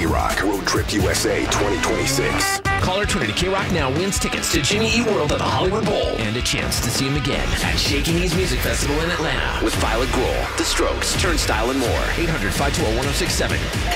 K-Rock Road Trip USA 2026. Caller Trinity K-Rock now wins tickets to Jimmy Eat World at the Hollywood Bowl and a chance to see him again at Shaky Knees Music Festival in Atlanta with Violet Grohl, The Strokes, Turnstile, and more. 800-520-1067.